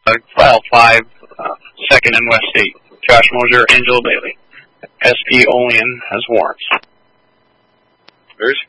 File 5, 2nd and West State. Josh Mosier, Angela Bailey. S.P. Olean has warrants. Where's